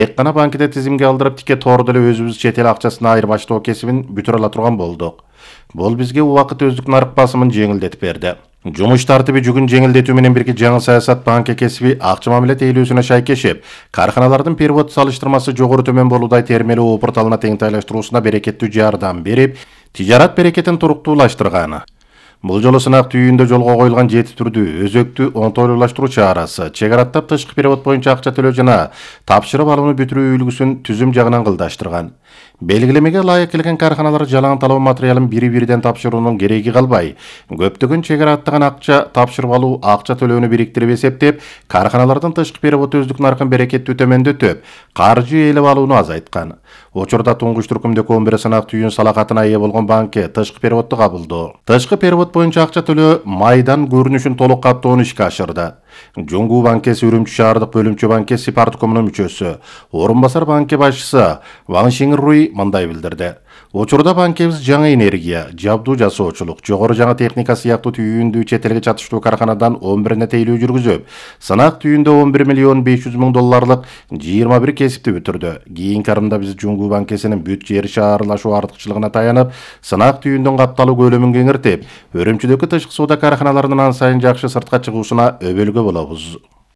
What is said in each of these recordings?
Тек гана банкиде тизимге алдырып тике тоордо эле өзүбүз чет эл акчасын айырбаштоо кесибин бүтүрө ала турган болдук. Бул бизге убакыт өздүк нарык басымын жеңилдетип берди. Жумуш тартиби жүгүн жеңилдетүү менен бирге жаңы саясат банка кесиби акча мамиле тейлөөсүнө шайкешип, карханалардын перевод салыштырмасы жогору төмөн болуудай термелүү порталына теңтайлаштыруусуна берекеттүү жардам берип, тижарат берекетин туруктуулаштырган. Бул жолу сынак түйүндө жолго коюлган 7 түрдүү өзөктүү оңтойлуулаштыруу чарасы чек араттап тышкы перевод боюнча акча төлөө жана тапшырып алууну бүтүрүү үлгүсүн түзүм жагынан кылдаштырган. Белгилемеге ылайык келген карханалар жалаң талоо материалын бири-бириден тапшыруунун кереги калбай, көптөгөн чек араттаган акча тапшырып алуу акча төлөөнү бириктирип эсептеп, карханалардын тышкы перевод өздүк наркын берекеттүү төмөндөтүп, каржы ээлеп алууну азайткан. Учурда туңгуч түркүмдөгү 11 сынак түйүн салакатына ээ болгон банке тышкы переводду кабылдоо, тышкы перевод боюнча акча төлөө майдан көрүнүшүн толук каттоону ишке ашырды. Жоңгуу банкеси Үрүмчү шаардык бөлүмчө банкеси парткомунун мүчөсү, орун басар банке башчысы Ван Шинруй мындай билдирди. Учурда банкебиз жаңы энергия, жабдуу жасоочулук, жогору жаңы техника сыяктуу түйүндүү чет элге чатыштуу карханадан 11 тейлөө жүргүзүп, сынак түйүндө 11 миллион 500 миң долларлык 21 кесипти бүтүрдү. Кийинки арымда биз Жоңгуу банкесинин бүт жер шаарлашуу артыкчылыгына таянып, сынак түйүндүн капталуу көлөмүн кеңиртип, Өрүмчүдөгү тышкы соода карханаларынын ан сайын жакшы сыртка чыгуусуна өбөлгө болобуз.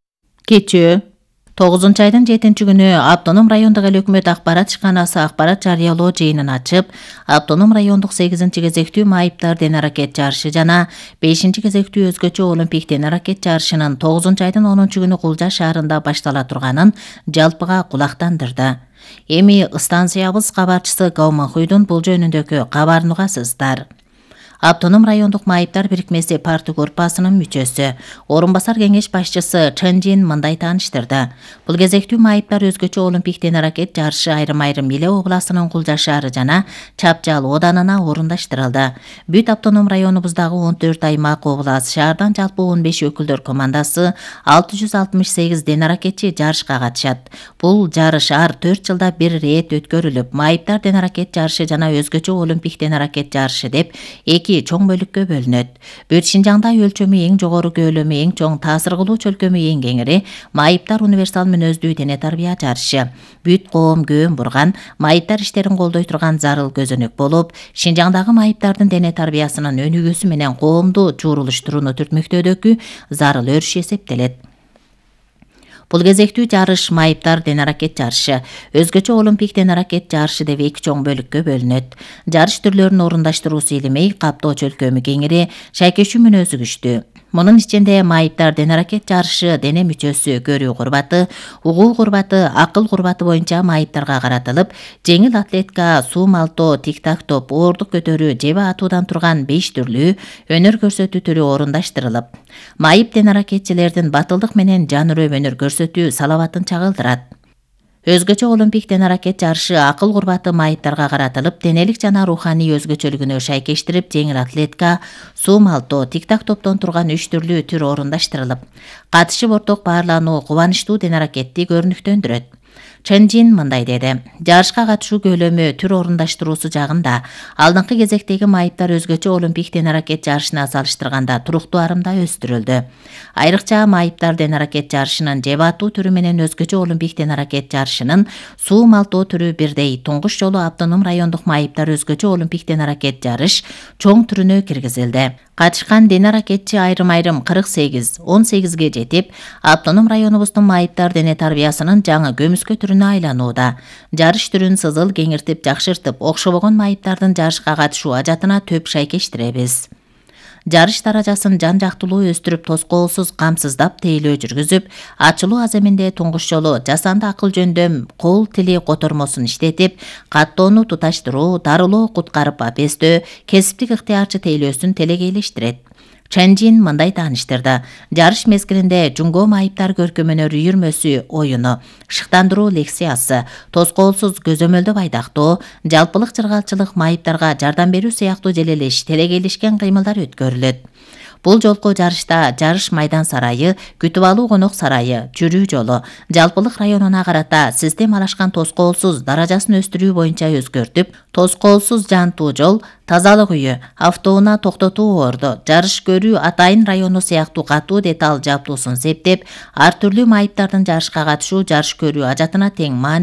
Кечээ 9 айдын 7-күнү Автоном райондук эл өкмөт акпарат ишканасы акпарат жарыялоо жыйынын ачып, Автоном райондук 8-кезектүү майыптар ден аракет жарышы жана 5-кезектүү өзгөчө олимпик ден аракет жарышынын 9 айдын 10-күнү Кулжа шаарында баштала турганын жалпыга кулактандырды. Эми станциябыз кабарчысы Гаумахуйдун бул жөнүндөгү кабарын угасыздар. Автоном райондук майыптар бирикмеси парты группасынын мүчөсү, орун басар кеңеш башчысы Чэнжин мындай тааныштырды. Бул кезектүү майыптар өзгөчө олимпик ден аракет жарышы айрым-айрым Иле областынын Кулжа шаары жана Чапжал оданына орундаштырылды. Бүт автоном районубуздагы 14 аймак област шаардан жалпы 15 өкүлдөр командасы 668 ден аракетчи жарышка катышат. Бул жарыш ар 4 жылда бир рет өткөрүлүп, майыптар ден аракет жарышы жана өзгөчө олимпик ден аракет жарышы деп эки чоң бөлүккө бөлүнөт. Бүт Шинжаңда өлчөмү эң жогору, көлөмү эң чоң, таасир кылуу чөлкөмү эң кеңири майыптар универсал мүнөздүү дене тарбия жарышы. Бүт коом көөн бурган, майыптар иштерин колдой турган зарыл көзөнөк болуп, Шинжаңдагы майыптардын дене тарбиясынын өнүгүүсү менен коомду чуурулуштурууну түртмөктөөдөгү зарыл өрүш эсептелет. Бул кезектүү жарыш майыптар ден аракет жарышы, өзгөчө олимпик ден аракет жарышы деп эки чоң бөлүккө бөлүнөт. Жарыш түрлөрүн орундаштыруусу илимей, каптоо чөлкөмү кеңири, шайкешүү мүнөзү күчтүү. Мунун ичинде майыптар ден аракет жарышы дене мүчөсү, көрүү курбаты, угуу курбаты, акыл курбаты боюнча майыптарга каратылып, жеңил атлетика, суу малтоо, тик-так топ, оордук көтөрүү, жебе атуудан турган 5 түрлүү өнөр көрсөтүү түрү орундаштырылып, майып ден аракетчилердин батылдык менен жан үрөп өнөр көрсөтүү салабатын чагылдырат. Өзгөчө олимпик ден аракет жарышы акыл курбаты майыптарга каратылып, денелик жана руханий өзгөчөлүгүнө шайкештирип, жеңил атлетика, суу малтоо, тик-так топтон турган 3 түрлүү түр орундаштырылып, катышып орток баарлануу кубанычтуу ден аракетти көрүнүктөндүрөт. Чэнжин мындай деди. Жарышка катышуу көлөмү, түр орундаштыруусу жагында алдыңкы кезектеги майыптар өзгөчө олимпик ден аракет жарышына салыштырганда туруктуу арымда өстүрүлдү. Айрыкча майыптар ден аракет жарышынын жебе атуу түрү менен өзгөчө олимпик ден аракет жарышынын суу малтоо түрү бирдей. Туңгуч жолу автоном райондук майыптар өзгөчө олимпик ден аракет жарыш чоң түрүнө киргизилди. Катышкан ден аракетчи айрым-айрым 48, 18ге жетип, автоном районубуздун майыптар дене тарбиясынын жаңы көмүскө түрүнө айланууда. Жарыш түрүн сызыл кеңиртип, жакшыртып, окшобогон майыптардын жарышка катышуу ажатына төп шайкештиребиз. Жарыш даражасын жан-жактылуу өстүрүп, тоскоолсуз камсыздап тейлөө жүргүзүп, ачылуу аземинде туңгуч жолу жасанды акыл жөндөм кол тили котормосун иштетип, каттоону туташтыруу, дарылоо, куткарып апестөө, кесиптик ыктыярчы тейлөөсүн телегейлештирет. Чэнжин мындай тааныштырды. Жарыш мезгилинде Жунго майыптар көркөмөнөр үйүрмөсү оюну, шыктандыруу лекциясы, тоскоолсуз көзөмөлдөө байдактоо, жалпылык жыргалчылык, майыптарга жардам берүү сыяктуу желелеш, телегейлешкен кыймылдар өткөрүлөт. Бул жолку жарышта жарыш майдан сарайы, күтүп алуу конок сарайы, жүрүү жолу, жалпылык районуна карата системалашкан тоскоолсуз даражасын өстүрүү боюнча өзгөртүп, тоскоолсуз жантуу жол, тазалык үйү, автоунаа токтотуу орду, жарыш көрүү атайын району сыяктуу катуу деталь жабдуусун септеп, ар түрлүү майыптардын жарышка катышуу, жарыш көрүү ажатына тең маани